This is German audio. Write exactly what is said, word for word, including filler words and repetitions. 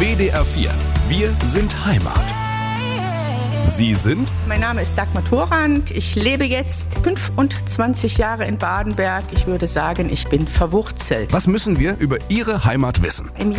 W D R vier. Wir sind Heimat. Sie sind? Mein Name ist Dagmar Thorand. Ich lebe jetzt fünfundzwanzig Jahre in Badenberg. Ich würde sagen, ich bin verwurzelt. Was müssen wir über Ihre Heimat wissen? Im